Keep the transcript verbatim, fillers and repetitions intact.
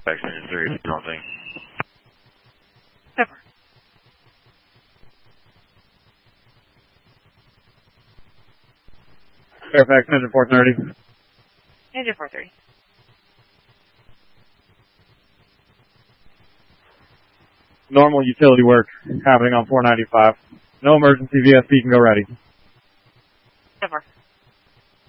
Fairfax engine three, something. Ever. Fairfax engine four thirty. Engine four thirty. Normal utility work happening on four ninety-five. No emergency, V S P can go ready.